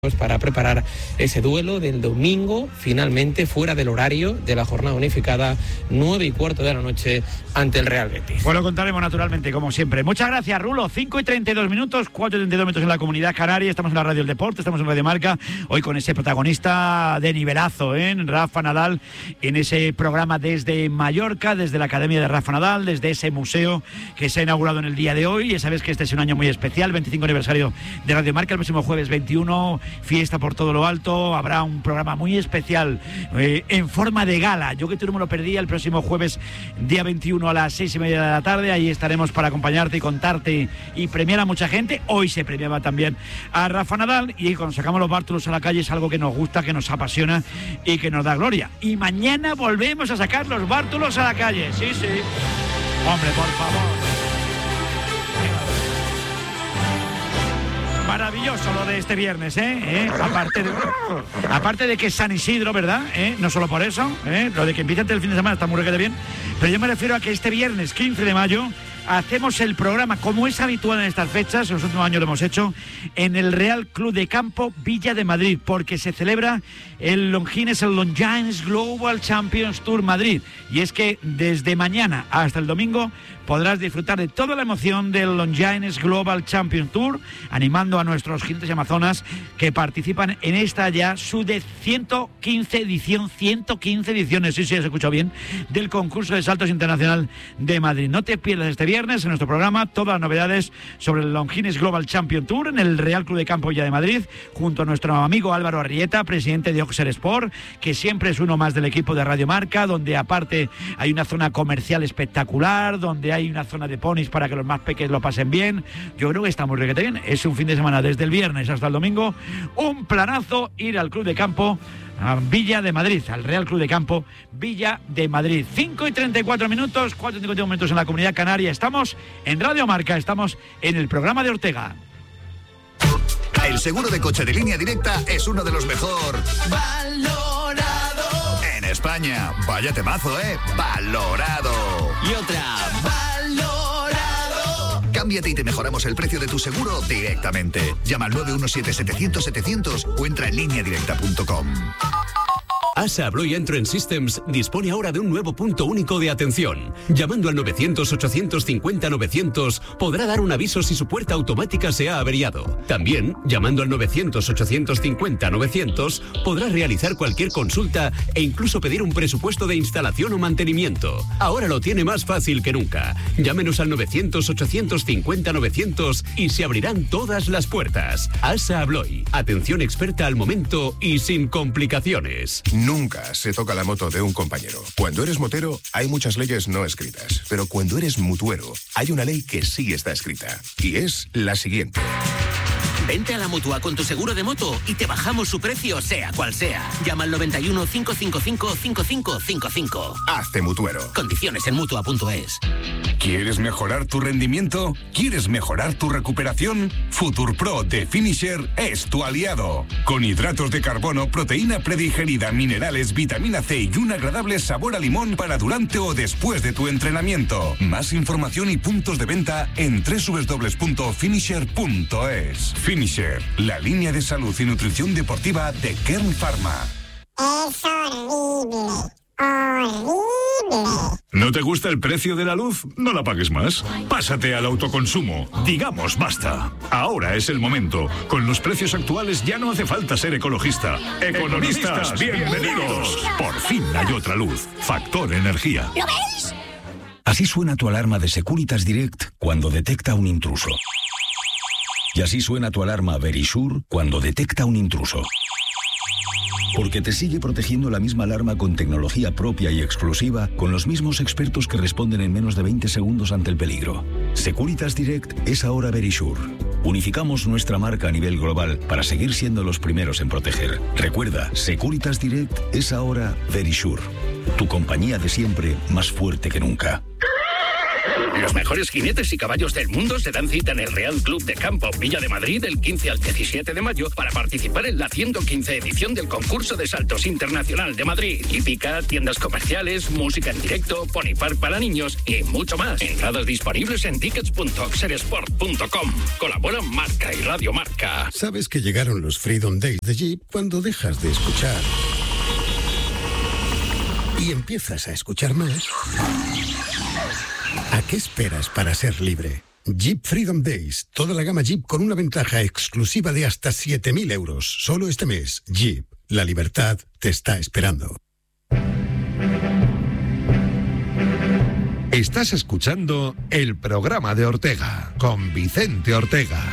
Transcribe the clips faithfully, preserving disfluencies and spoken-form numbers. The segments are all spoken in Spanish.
Pues para preparar ese duelo del domingo, finalmente fuera del horario de la jornada unificada, nueve y cuarto de la noche, ante el Real Betis. Pues lo contaremos naturalmente, como siempre. Muchas gracias, Rulo. cinco y treinta y dos minutos, cuatro y treinta y dos minutos en la Comunidad Canaria. Estamos en la Radio del Deporte, estamos en Radio Marca, hoy con ese protagonista de nivelazo, ¿eh? Rafa Nadal, en ese programa desde Mallorca, desde la Academia de Rafa Nadal, desde ese museo que se ha inaugurado en el día de hoy. Ya sabes que este es un año muy especial, veinticinco aniversario de Radio Marca, el próximo jueves veintiuno, fiesta por todo lo alto, habrá un programa muy especial eh, en forma de gala. Yo que tú no me lo perdí, el próximo jueves día veintiuno a las seis y media de la tarde, ahí estaremos para acompañarte y contarte y premiar a mucha gente. Hoy se premiaba también a Rafa Nadal, y cuando sacamos los bártulos a la calle es algo que nos gusta, que nos apasiona y que nos da gloria. Y mañana volvemos a sacar los bártulos a la calle, sí, sí. Hombre, por favor. Maravilloso lo de este viernes, ¿eh? ¿Eh? Aparte, de, aparte de que es San Isidro, ¿verdad? ¿Eh? No solo por eso, ¿eh? Lo de que empiece antes del fin de semana está muy requete bien, pero yo me refiero a que este viernes quince de mayo hacemos el programa, como es habitual en estas fechas, en los últimos años lo hemos hecho, en el Real Club de Campo Villa de Madrid, porque se celebra el Longines, el Longines Global Champions Tour Madrid. Y es que desde mañana hasta el domingo podrás disfrutar de toda la emoción del Longines Global Champions Tour, animando a nuestros jinetes y amazonas que participan en esta ya su de ciento quince edición, ciento quince ediciones, sí, sí, se escuchó bien, del concurso de saltos internacional de Madrid. No te pierdas este viernes en nuestro programa todas las novedades sobre el Longines Global Champions Tour en el Real Club de Campo Villa de Madrid, junto a nuestro amigo Álvaro Arrieta, presidente de Oxer Sport, que siempre es uno más del equipo de Radio Marca, donde aparte hay una zona comercial espectacular, donde hay una zona de ponis para que los más pequeños lo pasen bien. Yo creo que está muy requete bien. Es un fin de semana desde el viernes hasta el domingo, un planazo ir al Club de Campo a Villa de Madrid, al Real Club de Campo Villa de Madrid. cinco y treinta y cuatro minutos, cuatro y cincuenta y uno minutos en la Comunidad Canaria. Estamos en Radio Marca, estamos en el programa de Ortega. El seguro de coche de Línea Directa es uno de los mejor valorado en España. Vaya temazo, ¿eh? Valorado. Y otra, valorado. Cámbiate y te mejoramos el precio de tu seguro directamente. Llama al nueve uno siete, setecientos, setecientos o entra en línea directa punto com. ASA Abloy Entrance Systems dispone ahora de un nuevo punto único de atención. Llamando al novecientos, ochocientos cincuenta, novecientos podrá dar un aviso si su puerta automática se ha averiado. También, llamando al novecientos, ochocientos cincuenta, novecientos podrá realizar cualquier consulta e incluso pedir un presupuesto de instalación o mantenimiento. Ahora lo tiene más fácil que nunca. Llámenos al novecientos, ochocientos cincuenta, novecientos y se abrirán todas las puertas. ASA Abloy, atención experta al momento y sin complicaciones. Nunca se toca la moto de un compañero. Cuando eres motero, hay muchas leyes no escritas. Pero cuando eres mutuero, hay una ley que sí está escrita. Y es la siguiente. Vente a la Mutua con tu seguro de moto y te bajamos su precio, sea cual sea. Llama al noventa y uno, cinco cinco cinco, cinco cinco cinco cinco. Hazte mutuero. Condiciones en mutua punto es. ¿Quieres mejorar tu rendimiento? ¿Quieres mejorar tu recuperación? FuturPro de Finisher es tu aliado. Con hidratos de carbono, proteína predigerida, minerales, vitamina C y un agradable sabor a limón para durante o después de tu entrenamiento. Más información y puntos de venta en doble u doble u doble u punto finisher punto es. Finisher, la línea de salud y nutrición deportiva de Kern Pharma. Es horrible, horrible. ¿No te gusta el precio de la luz? No la pagues más. Pásate al autoconsumo. Digamos basta. Ahora es el momento. Con los precios actuales ya no hace falta ser ecologista. Economistas, bienvenidos. Por fin hay otra luz. Factor Energía. ¿Lo veis? Así suena tu alarma de Securitas Direct cuando detecta un intruso. Y así suena tu alarma Verisure cuando detecta un intruso. Porque te sigue protegiendo la misma alarma con tecnología propia y exclusiva, con los mismos expertos que responden en menos de veinte segundos ante el peligro. Securitas Direct es ahora Verisure. Unificamos nuestra marca a nivel global para seguir siendo los primeros en proteger. Recuerda, Securitas Direct es ahora Verisure. Tu compañía de siempre más fuerte que nunca. Los mejores jinetes y caballos del mundo se dan cita en el Real Club de Campo Villa de Madrid del quince al diecisiete de mayo para participar en la ciento quince edición del concurso de saltos internacional de Madrid. Hípica, tiendas comerciales, música en directo, pony park para niños y mucho más. Entradas disponibles en tickets punto oxersport punto com. Colaboran Marca y Radio Marca. ¿Sabes que llegaron los Freedom Days de Jeep cuando dejas de escuchar y empiezas a escuchar más? ¿A qué esperas para ser libre? Jeep Freedom Days. Toda la gama Jeep con una ventaja exclusiva de hasta siete mil euros. Solo este mes. Jeep. La libertad te está esperando. Estás escuchando el programa de Ortega con Vicente Ortega.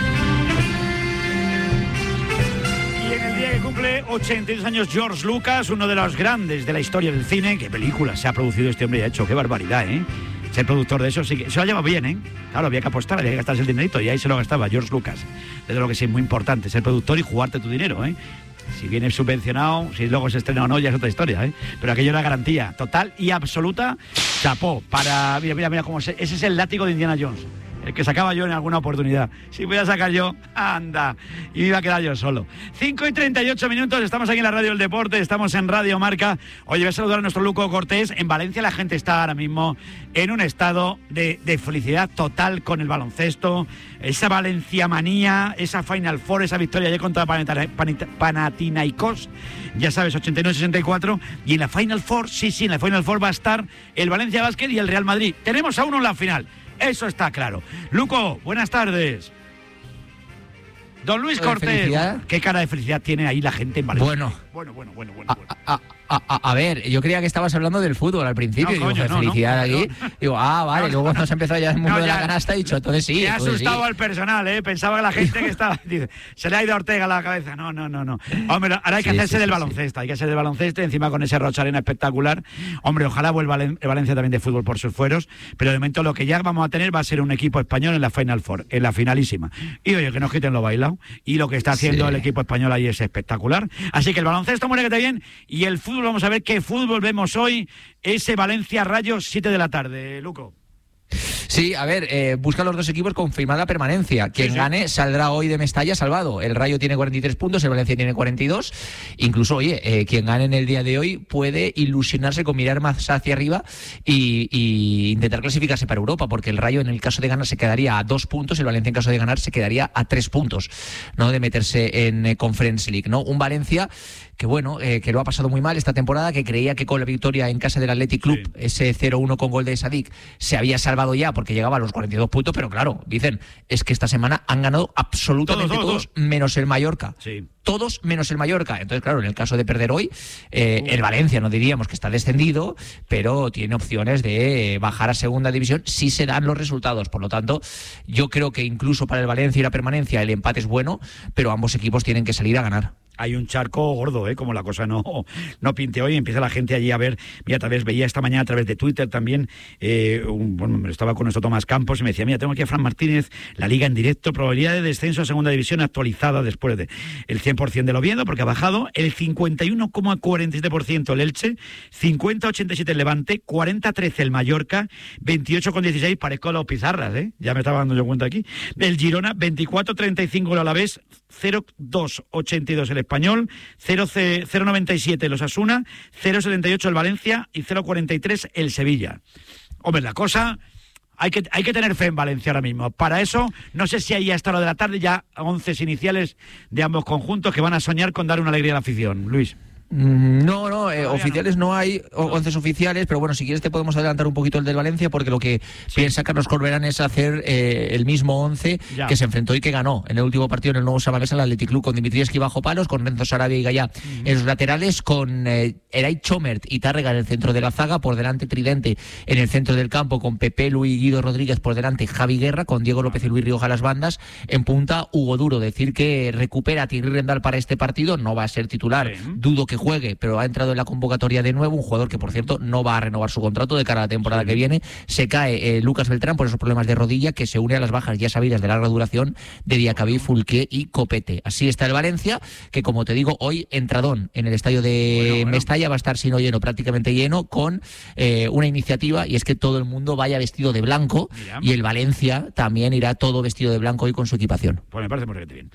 Y en el día que cumple ochenta y dos años George Lucas, uno de los grandes de la historia del cine. ¿Qué película se ha producido este hombre? Ha hecho, qué barbaridad, ¿eh? Ser productor de eso, sí que se lo ha llevado bien, ¿eh? Claro, había que apostar, había que gastarse el dinerito y ahí se lo gastaba George Lucas. Desde lo que sí es muy importante, ser productor y jugarte tu dinero, ¿eh? Si viene subvencionado, si luego se estrena o no, ya es otra historia, ¿eh? Pero aquello era garantía total y absoluta. Chapó para... Mira, mira, mira cómo se... Ese es el látigo de Indiana Jones, el que sacaba yo en alguna oportunidad. Si voy a sacar yo, anda, y me iba a quedar yo solo. cinco y treinta y ocho minutos, estamos aquí en la Radio del Deporte, estamos en Radio Marca. Oye, voy a saludar a nuestro Luco Cortés. En Valencia la gente está ahora mismo en un estado de, de felicidad total con el baloncesto. Esa Valencia manía, esa Final Four, esa victoria ayer contra Panathinaikos, ya sabes, ochenta y nueve sesenta y cuatro. Y en la Final Four, sí, sí, en la Final Four va a estar el Valencia Basket y el Real Madrid. Tenemos a uno en la final. Eso está claro. Luco, buenas tardes. Don Luis Cortés. ¿Qué cara de felicidad tiene ahí la gente en Valencia? Bueno. Bueno, bueno, bueno, bueno. bueno. A, a, a, a ver, yo creía que estabas hablando del fútbol al principio. No, digo, coño, no, felicidad no, aquí. No. Digo, ah, vale. No, luego nos ha empezado ya el mundo no, ya, de la canasta y dicho, entonces sí. Me ha asustado sí. al personal, ¿eh? Pensaba que la gente que estaba. Dice, se le ha ido a Ortega a la cabeza. No, no, no, no. Hombre, ahora hay que sí, hacerse sí, del sí, baloncesto. Sí. Hay que hacer del baloncesto, encima con ese Rocharena espectacular. Hombre, ojalá vuelva el Valencia también de fútbol por sus fueros. Pero de momento lo que ya vamos a tener va a ser un equipo español en la Final Four, en la finalísima. Y oye, que nos quiten lo bailado. Y lo que está haciendo sí. el equipo español ahí es espectacular. Así que el baloncesto, muérete bien. Y el fútbol, vamos a ver qué fútbol vemos hoy. Ese Valencia Rayo, siete de la tarde, Luco. Sí, a ver, eh, buscan los dos equipos confirmar la permanencia. Quien sí, sí. gane saldrá hoy de Mestalla salvado. El Rayo tiene cuarenta y tres puntos, el Valencia tiene cuarenta y dos. Incluso, oye, eh, quien gane en el día de hoy puede ilusionarse con mirar más hacia arriba y, y intentar clasificarse para Europa, porque el Rayo en el caso de ganar se quedaría a dos puntos, el Valencia en caso de ganar se quedaría a tres puntos, ¿no? De meterse en eh, Conference League, ¿no? Un Valencia que bueno, eh, que lo ha pasado muy mal esta temporada, que creía que con la victoria en casa del Athletic Club, sí. ese cero uno con gol de Sadik, se había salvado ya porque llegaba a los cuarenta y dos puntos, pero claro, dicen, es que esta semana han ganado absolutamente todos, todos, todos menos el Mallorca. Sí. Todos menos el Mallorca. Entonces, claro, en el caso de perder hoy, eh, el Valencia no diríamos que está descendido, pero tiene opciones de bajar a segunda división si se dan los resultados. Por lo tanto, yo creo que incluso para el Valencia y la permanencia el empate es bueno, pero ambos equipos tienen que salir a ganar. Hay un charco gordo, ¿eh? Como la cosa no, no pinte hoy. Empieza la gente allí a ver. Mira, tal vez veía esta mañana a través de Twitter también. Eh, un, bueno, estaba con nuestro Tomás Campos y me decía, mira, tengo aquí a Fran Martínez, la Liga en directo, probabilidad de descenso a segunda división actualizada después de el cien por ciento del Oviedo, porque ha bajado el cincuenta y uno coma cuarenta y siete por ciento el Elche, cincuenta coma ochenta y siete el Levante, cuarenta coma trece el Mallorca, veintiocho coma dieciséis, parezco los Pizarras, ¿eh? Ya me estaba dando yo cuenta aquí. El Girona, veinticuatro coma treinta y cinco el Alavés, cero coma dos ochenta y dos el Español, cero coma noventa y siete el Osasuna, cero coma setenta y ocho el Valencia y cero coma cuarenta y tres el Sevilla. Hombre, la cosa... Hay que, hay que tener fe en Valencia ahora mismo. Para eso, no sé si hay hasta lo de la tarde ya once iniciales de ambos conjuntos que van a soñar con dar una alegría a la afición. Luis. No, no, eh, oficiales no, no hay, once oficiales, pero bueno, si quieres te podemos adelantar un poquito el del Valencia, porque lo que sí. piensa Carlos Corberán es hacer eh, el mismo once ya. que se enfrentó y que ganó en el último partido en el nuevo Samamés, el Athletic Club, con Dimitrievski bajo palos, con Renzo Sarabia y Gallá uh-huh. en los laterales, con eh, Eray Chomert y Tárrega en el centro de la zaga, por delante Tridente en el centro del campo, con Pepe Lu y Guido Rodríguez por delante, Javi Guerra, con Diego López y Luis Rioja a las bandas, en punta Hugo Duro. Decir que recupera a Thierry Rendal para este partido, no va a ser titular, uh-huh. dudo que que juegue, pero ha entrado en la convocatoria de nuevo, un jugador que, por cierto, no va a renovar su contrato de cara a la temporada sí. que viene. Se cae eh, Lucas Beltrán por esos problemas de rodilla, que se une a las bajas ya sabidas de larga duración de Diacabí, Fulqué y Copete. Así está el Valencia, que como te digo, hoy entradón en el estadio de bueno, bueno. Mestalla, va a estar, si no lleno, prácticamente lleno, con eh, una iniciativa, y es que todo el mundo vaya vestido de blanco. Mira. Y el Valencia también irá todo vestido de blanco hoy con su equipación. Pues me parece muy bien.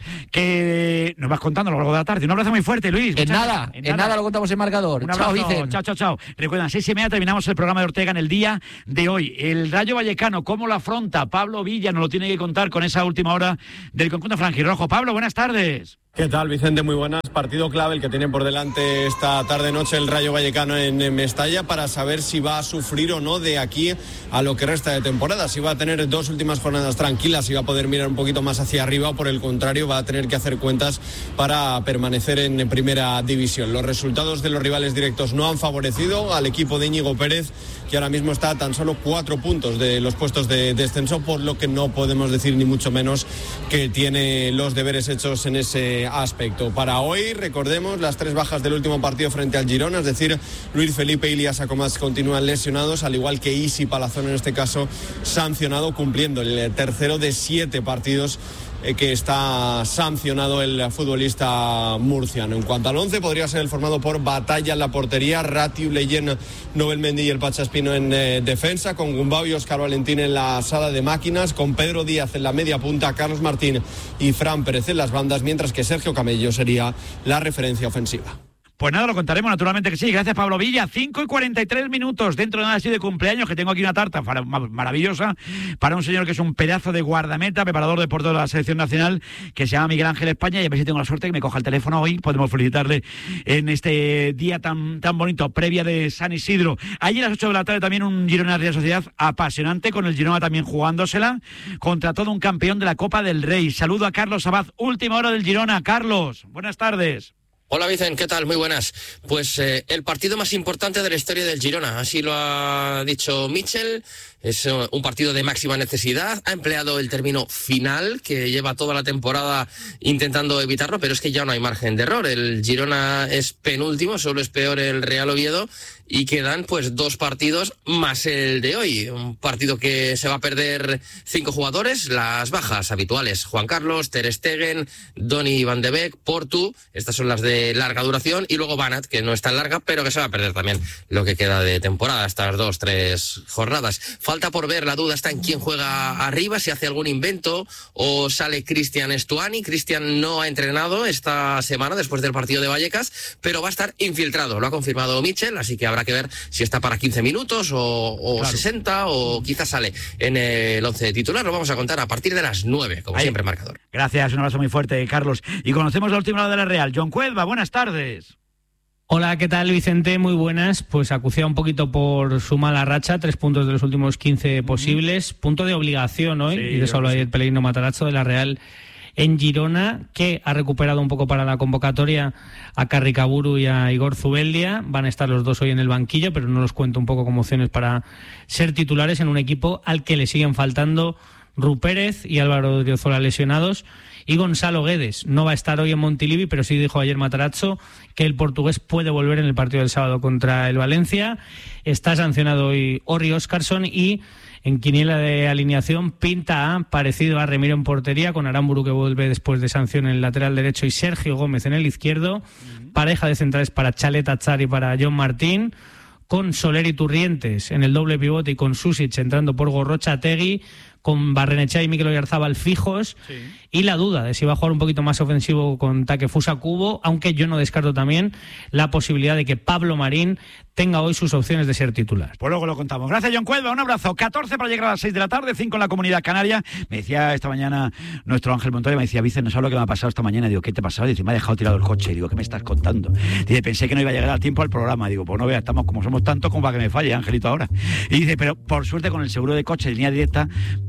Que nos vas contando a lo largo de la tarde. Un abrazo muy fuerte, Luis. En nada, en, en nada. nada lo contamos en marcador. Un abrazo, chao, Vicen. Chao, chao, chao. Recuerdan, seis y media terminamos el programa de Ortega en el día de hoy. El Rayo Vallecano, ¿cómo lo afronta? Pablo Villa nos lo tiene que contar con esa última hora del conjunto franjirrojo. Pablo, buenas tardes. ¿Qué tal, Vicente? Muy buenas. Partido clave el que tiene por delante esta tarde-noche el Rayo Vallecano en Mestalla para saber si va a sufrir o no de aquí a lo que resta de temporada. Si va a tener dos últimas jornadas tranquilas, si va a poder mirar un poquito más hacia arriba, o por el contrario va a tener que hacer cuentas para permanecer en primera división. Los resultados de los rivales directos no han favorecido al equipo de Íñigo Pérez, que ahora mismo está a tan solo cuatro puntos de los puestos de descenso, por lo que no podemos decir ni mucho menos que tiene los deberes hechos en ese aspecto. Para hoy, recordemos las tres bajas del último partido frente al Girona, es decir, Luis Felipe y Ilías Acomás continúan lesionados, al igual que Isi Palazón, en este caso sancionado, cumpliendo el tercero de siete partidos que está sancionado el futbolista murciano. En cuanto al once, podría ser el formado por Batalla en la portería, Ratiu, Leyen, Nobel Mendy y el Pachaspino en eh, defensa, con Gumbau y Óscar Valentín en la sala de máquinas, con Pedro Díaz en la media punta, Carlos Martín y Fran Pérez en las bandas, mientras que Sergio Camello sería la referencia ofensiva. Pues nada, lo contaremos, naturalmente que sí. Gracias, Pablo Villa. cinco y cuarenta y tres minutos. Dentro de nada así de cumpleaños, que tengo aquí una tarta maravillosa para un señor que es un pedazo de guardameta, preparador de portero de la selección nacional, que se llama Miguel Ángel España, y a ver si tengo la suerte que me coja el teléfono hoy. Podemos felicitarle en este día tan, tan bonito, previa de San Isidro. Ayer a las ocho de la tarde también un Girona Real Sociedad apasionante, con el Girona también jugándosela contra todo un campeón de la Copa del Rey. Saludo a Carlos Abad, última hora del Girona. Carlos, buenas tardes. Hola Vicen, ¿qué tal? Muy buenas. Pues eh, el partido más importante de la historia del Girona, así lo ha dicho Michel. Es uh, un partido de máxima necesidad. Ha empleado el término final, que lleva toda la temporada intentando evitarlo, pero es que ya no hay margen de error. El Girona es penúltimo, solo es peor el Real Oviedo, y quedan pues dos partidos más el de hoy. Un partido que se va a perder cinco jugadores, las bajas habituales: Juan Carlos, Ter Stegen, Donny van de Beek, Portu, estas son las de larga duración, y luego Banat, que no es tan larga, pero que se va a perder también lo que queda de temporada, estas dos, tres jornadas. Falta por ver, la duda está en quién juega arriba, si hace algún invento o sale Cristian Stuani. Cristian no ha entrenado esta semana después del partido de Vallecas, pero va a estar infiltrado, lo ha confirmado Michel, así que habrá que ver si está para quince minutos o, o claro. sesenta, o quizás sale en el once titular. Lo vamos a contar a partir de las nueve, como Ahí. siempre, marcador. Gracias, un abrazo muy fuerte, Carlos. Y conocemos la última hora de la Real. John Cuelva, buenas tardes. Hola, ¿qué tal, Vicente? Muy buenas. Pues acuciado un poquito por su mala racha, tres puntos de los últimos quince posibles, punto de obligación hoy, sí, y de eso habló ayer Pellegrino Matarazzo, de la Real en Girona, que ha recuperado un poco para la convocatoria a Carricaburu y a Igor Zubeldia. Van a estar los dos hoy en el banquillo, pero no los cuento un poco como opciones para ser titulares en un equipo al que le siguen faltando Ru Pérez y Álvaro Odriozola lesionados, y Gonzalo Guedes no va a estar hoy en Montilivi, pero sí dijo ayer Matarazzo que el portugués puede volver en el partido del sábado contra el Valencia. Está sancionado hoy Orri Óscarsson, y en quiniela de alineación pinta a parecido a Remiro en portería, con Aramburu, que vuelve después de sanción en el lateral derecho, y Sergio Gómez en el izquierdo. Uh-huh. Pareja de centrales para Chalet Atzar y para John Martín, con Soler y Turrientes en el doble pivote, y con Susic entrando por Gorrochategui, con Barrenechea y Mikel Oyarzábal fijos, sí. Y la duda de si va a jugar un poquito más ofensivo con Takefusa Kubo, aunque yo no descarto también la posibilidad de que Pablo Marín tenga hoy sus opciones de ser titular. Pues luego lo contamos. Gracias, John Cuelva, un abrazo. catorce para llegar a las seis de la tarde, cinco en la Comunidad Canaria. Me decía esta mañana nuestro Ángel Montoya, me decía: Vicente, no sabes lo que me ha pasado esta mañana. Digo, ¿qué te ha pasado? Dice, me ha dejado tirado el coche. Digo, ¿qué me estás contando? Dice, pensé que no iba a llegar al tiempo al programa. Digo, pues no veas, estamos como somos tantos como para que me falle, Angelito, ahora. Y dice, pero por suerte con el seguro de coche de línea directa,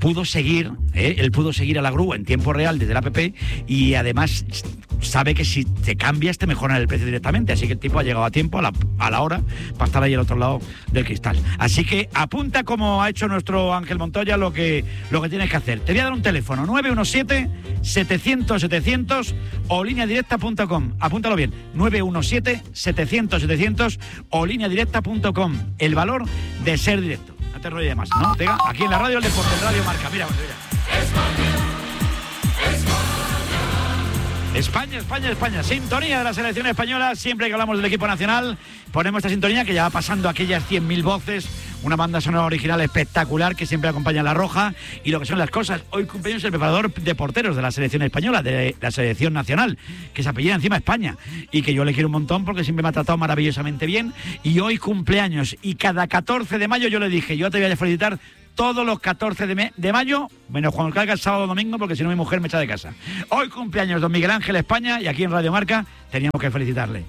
pudo seguir, ¿eh? él pudo seguir a la grúa en tiempo real desde la app y además sabe que si te cambias te mejoran el precio directamente, así que el tipo ha llegado a tiempo, a la, a la hora, para estar ahí al otro lado del cristal. Así que apunta, como ha hecho nuestro Ángel Montoya, lo que, lo que tienes que hacer. Te voy a dar un teléfono, nueve uno siete, setecientos, setecientos o línea directa punto com. Apúntalo bien, nueve uno siete, setecientos, setecientos o línea directa punto com. El valor de ser directo. No te rolles más, ¿no? Tenga, aquí en la radio El Deporte, en Radio Marca. Mira, mira. España, España, España. Sintonía de la selección española. Siempre que hablamos del equipo nacional, ponemos esta sintonía que ya va pasando aquellas cien mil voces. Una banda sonora original espectacular que siempre acompaña a La Roja. Y lo que son las cosas. Hoy cumpleaños el preparador de porteros de la selección española, de la selección nacional, que se apellida encima España. Y que yo le quiero un montón porque siempre me ha tratado maravillosamente bien. Y hoy cumpleaños. Y cada catorce de mayo yo le dije, yo te voy a felicitar todos los catorce de, me- de mayo, menos cuando caiga el sábado o domingo, porque si no mi mujer me echa de casa. Hoy cumpleaños don Miguel Ángel España y aquí en Radio Marca teníamos que felicitarle.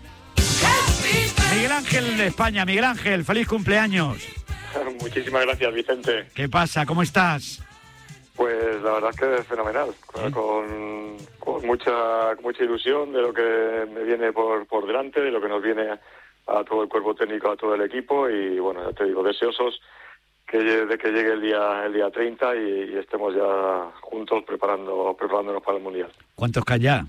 Miguel Ángel de España. Miguel Ángel, feliz cumpleaños. Muchísimas gracias, Vicente. ¿Qué pasa? ¿Cómo estás? Pues la verdad es que es fenomenal, ¿Sí? con, con mucha mucha ilusión de lo que me viene por, por delante, de lo que nos viene a todo el cuerpo técnico, a todo el equipo y bueno, ya te digo, deseosos que, de que llegue el día el día treinta y, y estemos ya juntos preparando preparándonos para el Mundial. ¿Cuántos caen ya?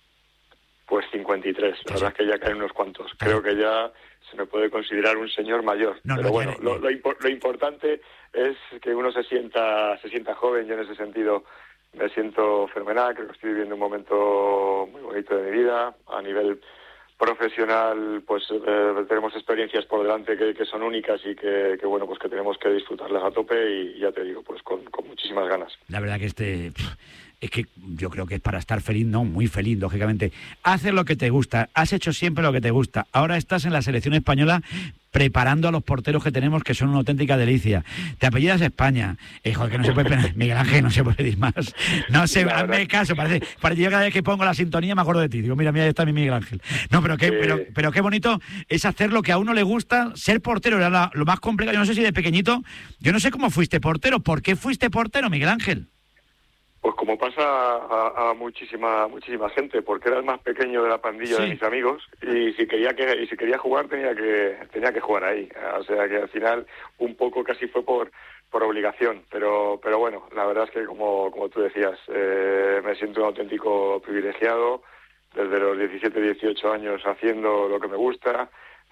Pues cincuenta y tres, la verdad es que ya caen unos cuantos. Creo que ya se me puede considerar un señor mayor. No, pero no, bueno, lo, lo, impo- lo importante es que uno se sienta se sienta joven. Yo en ese sentido me siento fenomenal, creo que estoy viviendo un momento muy bonito de mi vida. A nivel profesional, pues eh, tenemos experiencias por delante que, que son únicas y que, que, bueno, pues que tenemos que disfrutarlas a tope y ya te digo, pues con, con muchísimas ganas. La verdad que este... Es que yo creo que es para estar feliz, no, muy feliz, lógicamente. Haces lo que te gusta, has hecho siempre lo que te gusta. Ahora estás en la selección española preparando a los porteros que tenemos, que son una auténtica delicia. Te apellidas España. Eh, joder, que no se puede pedir, Miguel Ángel, no se puede pedir más. No sé, hazme caso, parece, parece yo cada vez que pongo la sintonía me acuerdo de ti. Digo, mira, mira, ahí está mi Miguel Ángel. No, pero qué, sí. pero, pero qué bonito es hacer lo que a uno le gusta. Ser portero era la, lo más complicado. Yo no sé si de pequeñito, yo no sé cómo fuiste portero. ¿Por qué fuiste portero, Miguel Ángel? Pues como pasa a, a muchísima muchísima gente, porque era el más pequeño de la pandilla sí. de mis amigos y si quería que y si quería jugar tenía que tenía que jugar ahí, o sea que al final un poco casi fue por por obligación, pero pero bueno, la verdad es que como como tú decías, eh, me siento un auténtico privilegiado desde los diecisiete, dieciocho años haciendo lo que me gusta.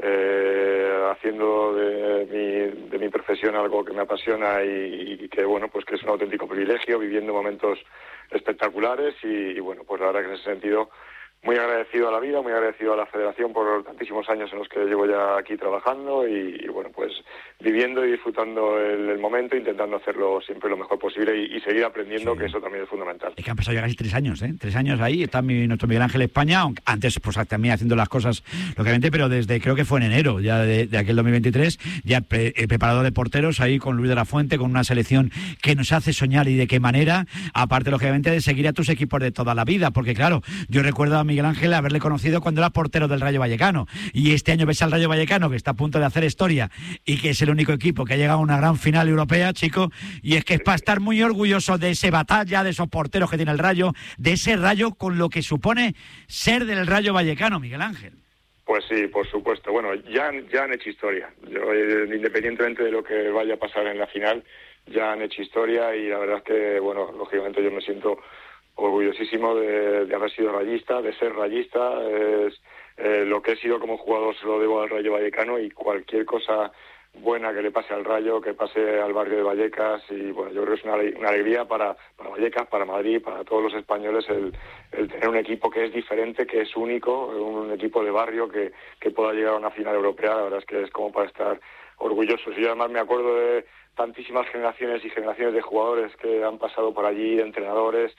Eh, haciendo de mi, de mi profesión algo que me apasiona y, y que bueno, pues que es un auténtico privilegio, viviendo momentos espectaculares y, y bueno, pues la verdad que en ese sentido muy agradecido a la vida, muy agradecido a la Federación por tantísimos años en los que llevo ya aquí trabajando y, y bueno, pues viviendo y disfrutando el, el momento, intentando hacerlo siempre lo mejor posible y, y seguir aprendiendo, sí. que eso también es fundamental. Es que han pasado ya casi tres años, ¿eh? Tres años ahí, está mi, nuestro Miguel Ángel España, aunque antes pues también haciendo las cosas lógicamente, pero desde creo que fue en enero ya de, de aquel dos mil veintitrés, ya pre, el preparador de porteros ahí con Luis de la Fuente, con una selección que nos hace soñar y de qué manera, aparte lógicamente de seguir a tus equipos de toda la vida, porque claro, yo recuerdo a Miguel Ángel haberle conocido cuando era portero del Rayo Vallecano y este año ves al Rayo Vallecano que está a punto de hacer historia y que es el único equipo que ha llegado a una gran final europea, chico, y es que es para estar muy orgulloso de ese batalla, de esos porteros que tiene el Rayo, de ese Rayo con lo que supone ser del Rayo Vallecano, Miguel Ángel. Pues sí, por supuesto. Bueno, ya, ya han hecho historia. Yo, eh, independientemente de lo que vaya a pasar en la final, ya han hecho historia y la verdad es que, bueno, lógicamente yo me siento orgullosísimo de, de haber sido rayista, de ser rayista. Es, eh, lo que he sido como jugador se lo debo al Rayo Vallecano y cualquier cosa buena que le pase al Rayo, que pase al barrio de Vallecas y bueno, yo creo que es una, una alegría para, para Vallecas, para Madrid, para todos los españoles el, el tener un equipo que es diferente, que es único, un equipo de barrio que, que pueda llegar a una final europea. La verdad es que es como para estar orgullosos. Y yo además me acuerdo de tantísimas generaciones y generaciones de jugadores que han pasado por allí, de entrenadores,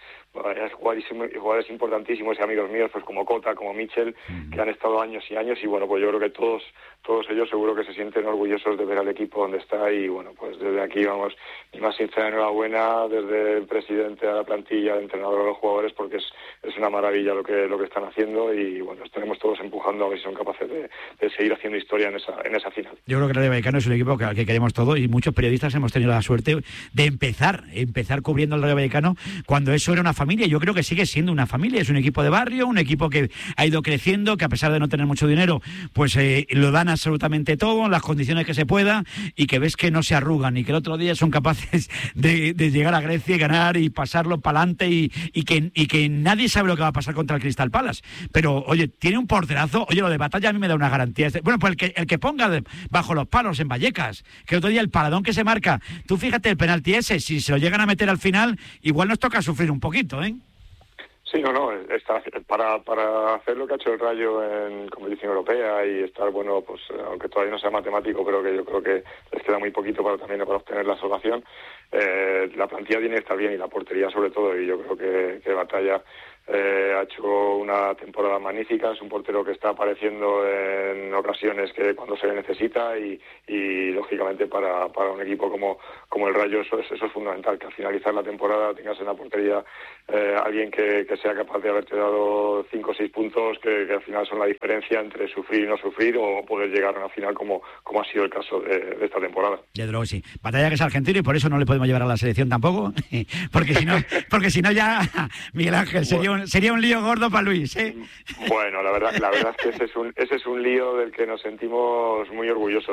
jugadores importantísimos y amigos míos, pues como Cota, como Mitchell, que han estado años y años y bueno, pues yo creo que todos todos ellos seguro que se sienten orgullosos de ver al equipo donde está y bueno, pues desde aquí vamos, mi más sincera enhorabuena desde el presidente a la plantilla, el entrenador a los jugadores, porque es, es una maravilla lo que lo que están haciendo y bueno, estaremos todos empujando a ver si son capaces de, de seguir haciendo historia en esa en esa final. Yo creo que el Rayo Vallecano Vallecano es un equipo que, que queremos todo y muchos periodistas hemos tenido la suerte de empezar, empezar cubriendo el Rayo Vallecano cuando eso era una familia. Yo creo que sigue siendo una familia, es un equipo de barrio, un equipo que ha ido creciendo, que a pesar de no tener mucho dinero, pues eh, lo dan absolutamente todo, en las condiciones que se pueda, y que ves que no se arrugan y que el otro día son capaces de, de llegar a Grecia y ganar y pasarlo para adelante y, y, que, y que nadie sabe lo que va a pasar contra el Crystal Palace. Pero, oye, tiene un porterazo, oye, lo de Batalla a mí me da una garantía. Bueno, pues el que, el que ponga de, bajo los palos en Vallecas, que el otro día el paradón que se marca, tú fíjate el penalti ese, si se lo llegan a meter al final, igual nos toca sufrir un poquito, ¿eh? Sí, no, no, está, para, para hacer lo que ha hecho el Rayo en competición europea y estar, bueno, pues aunque todavía no sea matemático, pero que yo creo que les queda muy poquito para también para obtener la salvación, eh, la plantilla tiene que estar bien y la portería sobre todo, y yo creo que, que Batalla eh, ha hecho una temporada magnífica, es un portero que está apareciendo en ocasiones que cuando se le necesita y, y lógicamente para, para un equipo como, como el Rayo eso es, eso es fundamental, que al finalizar la temporada tengas en la portería eh, alguien que, que sea capaz de haberte dado cinco o seis puntos que, que al final son la diferencia entre sufrir y no sufrir o poder llegar a una final como, como ha sido el caso de, de esta temporada. Desde luego sí. Batalla que es argentino y por eso no le podemos llevar a la selección tampoco, porque si no, porque si no ya, Miguel Ángel, sería un, sería un lío gordo para Luis, ¿eh? Bueno, la verdad, la verdad es que ese es un, ese es un lío del que nos sentimos muy orgullosos.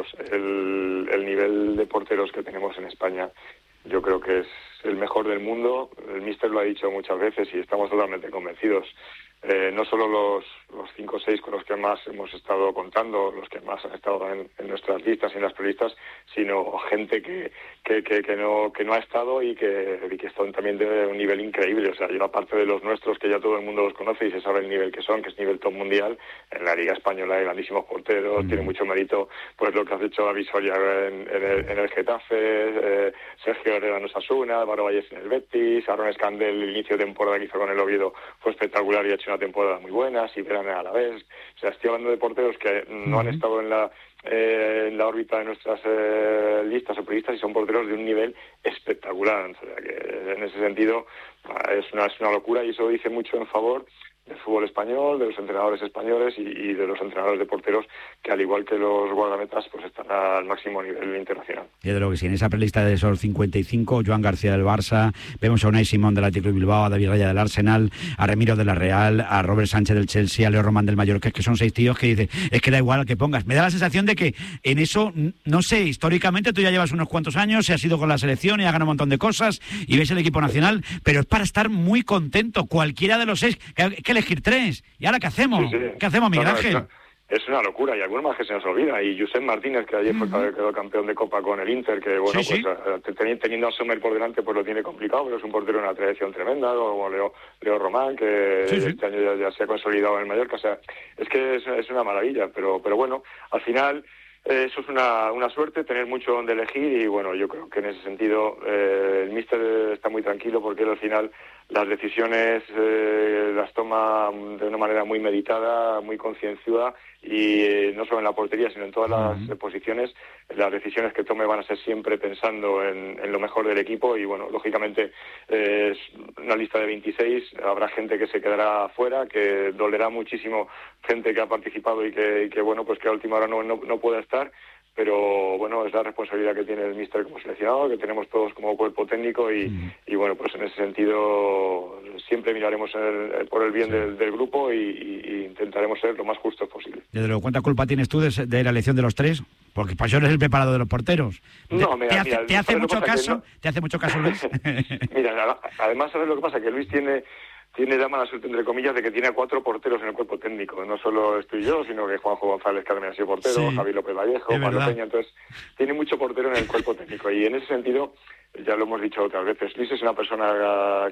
El, el nivel de porteros que tenemos en España, yo creo que es el mejor del mundo. El míster lo ha dicho muchas veces y estamos totalmente convencidos. Eh, no solo los, los cinco o seis con los que más hemos estado contando, los que más han estado en, en nuestras listas y en las prelistas, sino gente que, que, que, que, no, que no ha estado y que, y que están también de un nivel increíble. O sea, yo aparte de los nuestros, que ya todo el mundo los conoce y se sabe el nivel que son, que es nivel top mundial, en la Liga Española hay grandísimos porteros, mm. tiene mucho mérito pues lo que has hecho David Soria en, en, el, en el Getafe, eh, Sergio Herrera en Osasuna, Álvaro Valles en el Betis, Aaron Escandel, el inicio de temporada que hizo con el Oviedo fue espectacular y ha hecho una temporada muy buena, si verán a la vez. O sea, estoy hablando de porteros que no han estado en la eh, en la órbita de nuestras eh, listas o periodistas y son porteros de un nivel espectacular. O sea, que en ese sentido es una, es una locura y eso dice mucho en favor del fútbol español, de los entrenadores españoles y, y de los entrenadores de porteros que al igual que los guardametas pues están al máximo nivel internacional. Y de lo que sí, en esa prelista de esos cincuenta y cinco, Joan García del Barça, vemos a Unai Simón del Atlético de Bilbao, a David Raya del Arsenal, a Ramiro de la Real, a Robert Sánchez del Chelsea, a Leo Román del Mallorca, que son seis tíos que dicen, es que da igual al que pongas. Me da la sensación de que en eso, no sé, históricamente tú ya llevas unos cuantos años, se has ido con la selección y has ganado un montón de cosas y ves el equipo nacional, pero es para estar muy contento, cualquiera de los seis, que, que elegir tres. ¿Y ahora qué hacemos? Sí, sí. ¿Qué hacemos, Miguel no, no, Ángel? No. Es una locura y algunos más que se nos olvida. Y Josep Martínez, que ayer uh-huh. fue quedó campeón de Copa con el Inter, que bueno, sí, pues sí. teniendo a Sommer por delante pues lo tiene complicado, pero es un portero de una tradición tremenda, como Leo, Leo Román, que sí, sí. este año ya, ya se ha consolidado en el Mallorca. O sea, es que es, es una maravilla, pero pero bueno, al final eh, eso es una, una suerte, tener mucho donde elegir y bueno, yo creo que en ese sentido eh, el míster está muy tranquilo porque él al final las decisiones eh, las toma de una manera muy meditada, muy concienzuda y eh, no solo en la portería sino en todas las uh-huh. posiciones, las decisiones que tome van a ser siempre pensando en, en lo mejor del equipo y bueno, lógicamente eh, es una lista de veintiséis, habrá gente que se quedará afuera, que dolerá muchísimo gente que ha participado y que, y que bueno, pues que a última hora no, no, no pueda estar, pero bueno, es la responsabilidad que tiene el míster como seleccionado, que tenemos todos como cuerpo técnico y, mm. y bueno, pues en ese sentido siempre miraremos el, por el bien sí. del, del grupo y, y intentaremos ser lo más justos posible. Desde luego, ¿cuánta culpa tienes tú de, de la elección de los tres? Porque para eso eres el preparado de los porteros. No, mira, ¿Te hace, mira, te hace mucho caso? No... ¿Te hace mucho caso, Luis? Mira, además, ¿sabes lo que pasa? Que Luis tiene... tiene la mala suerte, entre comillas, de que tiene a cuatro porteros en el cuerpo técnico. No solo estoy yo, sino que Juanjo González, que también ha sido portero, sí, Javi López Vallejo, Pablo Peña. Entonces, tiene mucho portero en el cuerpo técnico. Y en ese sentido, ya lo hemos dicho otras veces, Luis es una persona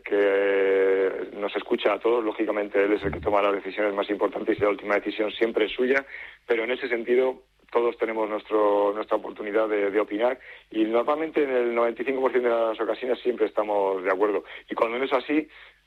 que nos escucha a todos. Lógicamente, él es el que toma las decisiones más importantes y la última decisión siempre es suya. Pero en ese sentido, todos tenemos nuestro nuestra oportunidad de, de opinar. Y normalmente, en el noventa y cinco por ciento de las ocasiones, siempre estamos de acuerdo. Y cuando no es así,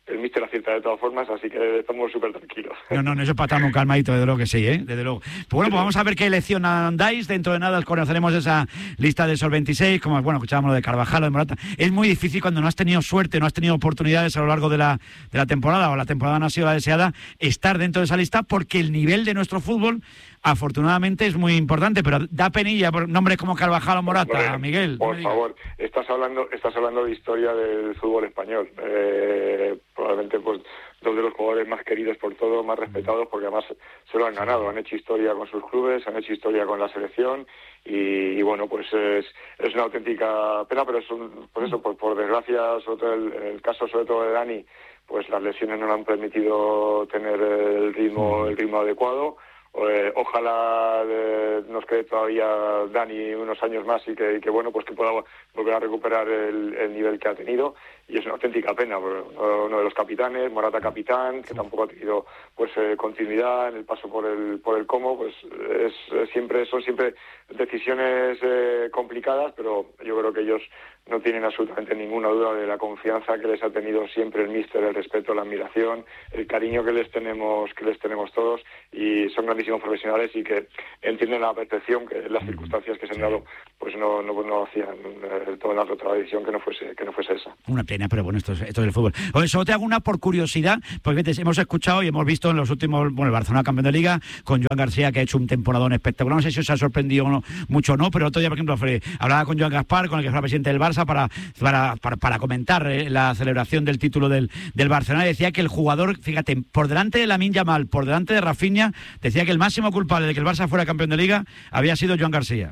el míster acierta de todas formas, así que estamos súper tranquilos. No, no, no, eso es para estar muy calmadito, desde luego que sí, ¿eh? Desde luego. Pues bueno, pues vamos a ver qué elección andáis. Dentro de nada conoceremos esa lista de esos veintiséis, como, bueno, escuchábamos lo de Carvajal, lo de Morata. Es muy difícil cuando no has tenido suerte, no has tenido oportunidades a lo largo de la, de la temporada, o la temporada no ha sido la deseada, estar dentro de esa lista, porque el nivel de nuestro fútbol, afortunadamente, es muy importante, pero da penilla por nombres como Carvajal o Morata, bueno, Miguel. Por favor, estás hablando, estás hablando de historia del fútbol español. Eh, probablemente, pues, dos de los jugadores más queridos por todos, más respetados, porque además se lo han ganado, han hecho historia con sus clubes, han hecho historia con la selección, y, y bueno, pues es, es una auténtica pena, pero es un, por eso, por, por desgracia, sobre todo el, el caso sobre todo de Dani, pues las lesiones no le han permitido tener el ritmo, el ritmo adecuado. Eh, ojalá eh, nos quede todavía Dani unos años más y que, y que bueno, pues que pueda volver a recuperar el, el nivel que ha tenido, y es una auténtica pena, uno de los capitanes, Morata capitán, que tampoco ha tenido pues eh, continuidad en el paso por el por el Como, pues es, es siempre son siempre decisiones eh, complicadas, pero yo creo que ellos no tienen absolutamente ninguna duda de la confianza que les ha tenido siempre el míster, el respeto, la admiración, el cariño que les tenemos que les tenemos todos, y son grandísimos profesionales y que entienden a la perfección que las circunstancias que se han dado pues no no, no hacían eh, toda la otra edición que no fuese que no fuese esa. Una pena, pero bueno, esto es, esto es el fútbol. Oye, solo te hago una por curiosidad, porque te, hemos escuchado y hemos visto en los últimos, bueno, el Barcelona campeón de Liga, con Joan García, que ha hecho un temporadón espectacular. No sé si os ha sorprendido o no, mucho o no, pero otro día, por ejemplo, hablaba con Joan Gaspar, con el que fue presidente del Barça, para para, para, para comentar eh, la celebración del título del, del Barcelona, y decía que el jugador, fíjate, por delante de Lamine Yamal, por delante de Rafinha, decía que el máximo culpable de que el Barça fuera campeón de Liga había sido Joan García.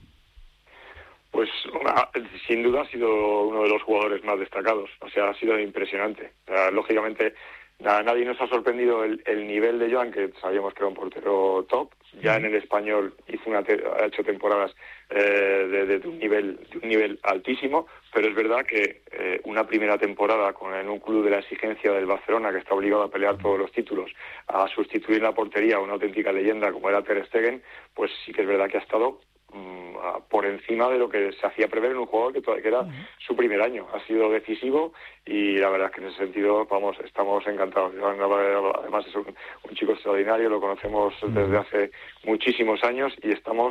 Pues una, sin duda ha sido uno de los jugadores más destacados, o sea, ha sido impresionante. O sea, lógicamente, a nadie nos ha sorprendido el, el nivel de Joan, que sabíamos que era un portero top. Ya en el Español hizo una te- ha hecho temporadas eh, de, de, de un nivel de un nivel altísimo, pero es verdad que eh, una primera temporada con en un club de la exigencia del Barcelona, que está obligado a pelear todos los títulos, a sustituir en la portería a una auténtica leyenda como era Ter Stegen, pues sí que es verdad que ha estado por encima de lo que se hacía prever en un jugador que, que era su primer año. Ha sido decisivo y la verdad es que en ese sentido vamos estamos encantados. Además es un, un chico extraordinario, lo conocemos desde hace muchísimos años y estamos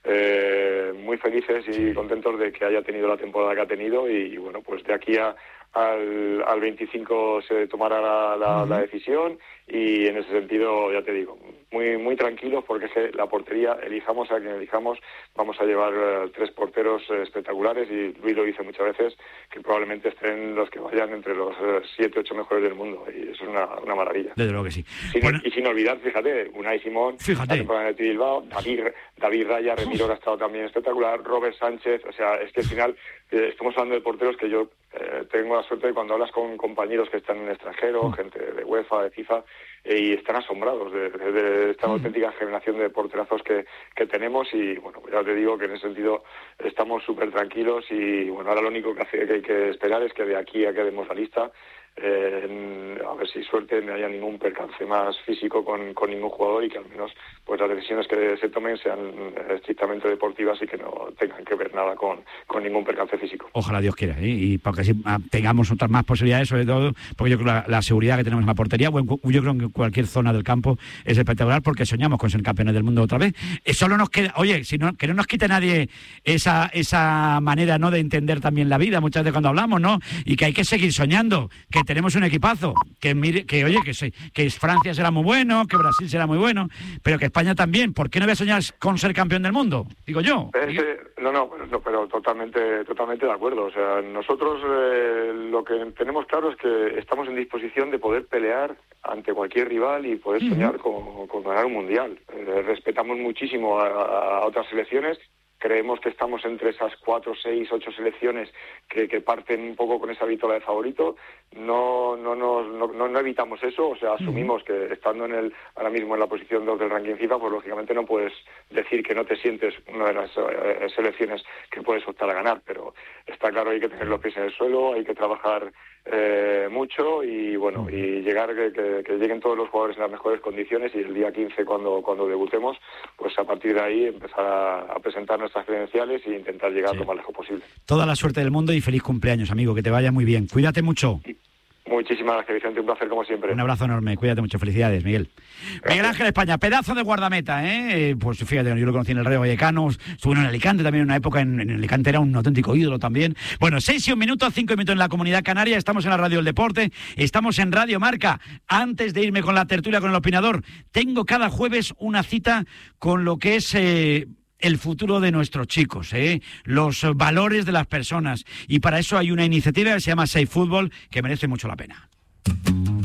eh, muy felices y contentos de que haya tenido la temporada que ha tenido, y, y bueno, pues de aquí a Al, al veinticinco se tomará la, la, uh-huh. la decisión, y en ese sentido, ya te digo, muy muy tranquilos, porque es que la portería, elijamos a quien elijamos, vamos a llevar uh, tres porteros uh, espectaculares, y Luis lo dice muchas veces, que probablemente estén los que vayan entre los uh, siete, ocho mejores del mundo, y eso es una, una maravilla. Desde luego que sí. Sin, bueno. Y sin olvidar, fíjate, Unai Simón, fíjate. la temporada de Bilbao, David, David Raya, Remiro ha estado también espectacular, Robert Sánchez, o sea, es que al final eh, estamos hablando de porteros que yo eh, tengo la suerte de cuando hablas con compañeros que están en el extranjero, mm. gente de UEFA, de FIFA, eh, y están asombrados de, de, de esta mm. auténtica generación de porterazos que, que tenemos, y bueno, pues ya te digo que en ese sentido estamos súper tranquilos, y bueno, ahora lo único que, hace, que hay que esperar es que de aquí a que demos la lista, eh, a ver si suerte no haya ningún percance más físico con, con ningún jugador, y que al menos pues las decisiones que se tomen sean estrictamente deportivas y que no tengan que ver nada con, con ningún percance físico. Ojalá Dios quiera, ¿eh? Y porque así tengamos otras más posibilidades, sobre todo porque yo creo que la, la seguridad que tenemos en la portería, bueno, yo creo que en cualquier zona del campo es espectacular, porque soñamos con ser campeones del mundo otra vez. Eh, solo nos queda, oye, si no, que no nos quite nadie esa esa manera, ¿no?, de entender también la vida, muchas veces cuando hablamos, ¿no? Y que hay que seguir soñando, que tenemos un equipazo, que mire, que oye, que, se, que Francia será muy bueno, que Brasil será muy bueno, pero que España también. ¿Por qué no voy a soñar con ser campeón del mundo? Digo yo. Ese, no, no, no, pero totalmente, totalmente de acuerdo. O sea, nosotros eh, lo que tenemos claro es que estamos en disposición de poder pelear ante cualquier rival y poder soñar uh-huh. con, con ganar un mundial. Eh, respetamos muchísimo a, a otras selecciones. Creemos que estamos entre esas cuatro, seis, ocho selecciones que, que parten un poco con esa vitola de favorito. No, no, no, no, no evitamos eso, o sea, asumimos que estando en el ahora mismo en la posición dos del ranking FIFA, pues lógicamente no puedes decir que no te sientes una de las eh, selecciones que puedes optar a ganar, pero está claro, hay que tener los pies en el suelo, hay que trabajar eh, mucho y bueno, y llegar que, que, que lleguen todos los jugadores en las mejores condiciones, y el día quince cuando cuando debutemos, pues a partir de ahí empezar a, a presentar nuestras credenciales e intentar llegar sí. lo más lejos posible. Toda la suerte del mundo y feliz cumpleaños, amigo, que te vaya muy bien. Cuídate mucho. Muchísimas gracias, Vicente, un placer como siempre. Un abrazo enorme, cuídate mucho, felicidades, Miguel. Gracias. Miguel Ángel España, pedazo de guardameta, ¿eh? Pues fíjate, yo lo conocí en el Rayo Vallecano, estuvo en Alicante también en una época, en, en Alicante era un auténtico ídolo también. Bueno, seis y un minuto, cinco minutos en la Comunidad Canaria, estamos en la Radio del Deporte, estamos en Radio Marca. Antes de irme con la tertulia con el opinador, tengo cada jueves una cita con lo que es... Eh, el futuro de nuestros chicos, ¿eh? Los valores de las personas. Y para eso hay una iniciativa que se llama Safe Fútbol, que merece mucho la pena.